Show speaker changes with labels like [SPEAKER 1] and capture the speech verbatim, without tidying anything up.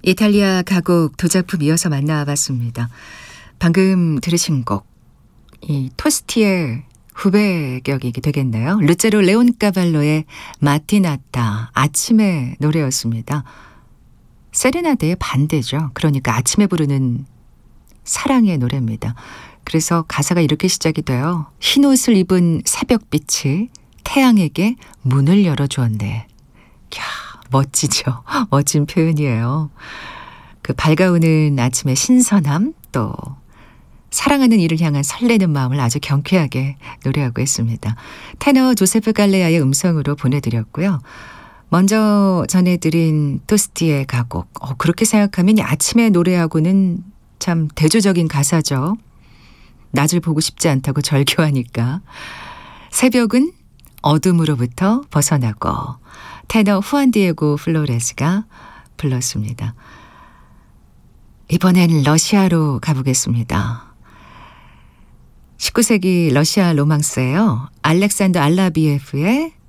[SPEAKER 1] 이탈리아 가곡 두 작품 이어서 만나봤습니다. 방금 들으신 곡, 이 토스티의 후배격이 되겠네요. 루체로 레온카발로의 마티나타, 아침의 노래였습니다. 세레나데의 반대죠. 그러니까 아침에 부르는 사랑의 노래입니다. 그래서 가사가 이렇게 시작이 돼요. 흰 옷을 입은 새벽빛이 태양에게 문을 열어주었네. 캬, 멋지죠. 멋진 표현이에요. 그 밝아오는 아침의 신선함, 또 사랑하는 이를 향한 설레는 마음을 아주 경쾌하게 노래하고 있습니다. 테너 조세프 갈레아의 음성으로 보내드렸고요. 먼저 전해드린 토스티의 가곡. 어, 그렇게 생각하면 아침에 노래하고는 참 대조적인 가사죠. 낮을 보고 싶지 않다고 절규하니까. 새벽은 어둠으로부터 벗어나고, 테너 후안 디에고 플로레스가 불렀습니다. 이번엔 러시아로 가보겠습니다. 십구 세기 러시아 로망스예요. 알렉산더 알라비에프의